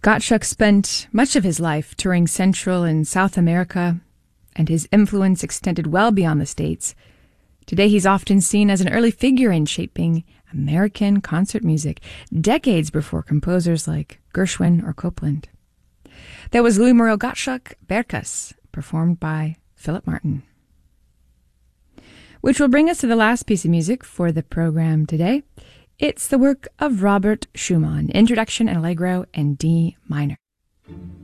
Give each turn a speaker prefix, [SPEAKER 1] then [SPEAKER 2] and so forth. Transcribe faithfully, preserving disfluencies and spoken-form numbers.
[SPEAKER 1] Gottschalk spent much of his life touring Central and South America, and his influence extended well beyond the States. Today he's often seen as an early figure in shaping American concert music, decades before composers like Gershwin or Copland. That was Louis Moreau Gottschalk, Bergkas, performed by Philip Martin. Which will bring us to the last piece of music for the program today. It's the work of Robert Schumann, Introduction and Allegro in D minor.